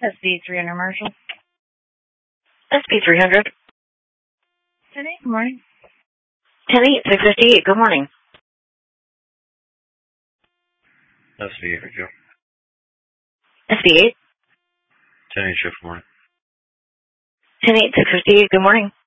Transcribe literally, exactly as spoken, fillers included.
S B three hundred, Marshall. S B three hundred. ten eight, good morning. ten eight, six fifty-eight, good morning. S B eight for Joe. S B eight. ten eight shift, good morning. ten eight, six fifty-eight, good morning.